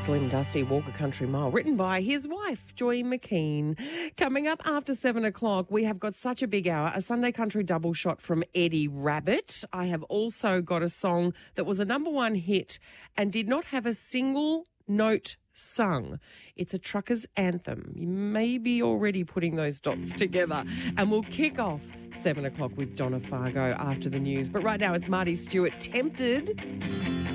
Slim Dusty Walker Country Mile, written by his wife, Joy McKean. Coming up after 7 o'clock, we have got such a big hour, a Sunday country double shot from Eddie Rabbit. I have also got a song that was a number one hit and did not have a single note sung. It's a trucker's anthem. You may be already putting those dots together. And we'll kick off 7 o'clock with Donna Fargo after the news. But right now it's Marty Stewart, Tempted.